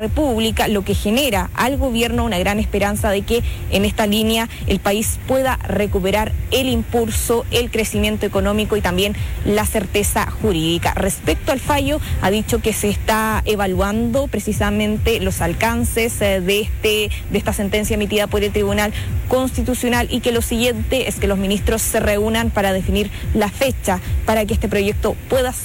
República, lo que genera al gobierno una gran esperanza de que en esta línea el país pueda recuperar el impulso, el crecimiento económico y también la certeza jurídica. Respecto al fallo, ha dicho que se está evaluando precisamente los alcances de esta sentencia emitida por el Tribunal Constitucional y que lo siguiente es que los ministros se reúnan para definir la fecha para que este proyecto pueda